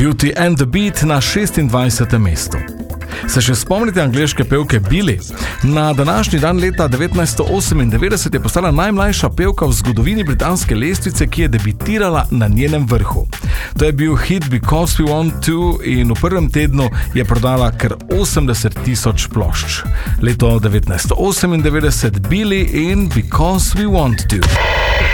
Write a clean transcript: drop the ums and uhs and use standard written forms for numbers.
Beauty and the Beat na 26. mestu. Se še spomnite angleške pevke Billie? Na današnji dan leta 1998 je postala najmlajša pevka v zgodovini britanske lestvice, ki je debitirala na njenem vrhu. To je bil hit Because We Want To in v prvem tednu je prodala kar 80,000 plošč. Leto 1998, Billie in Because We Want To.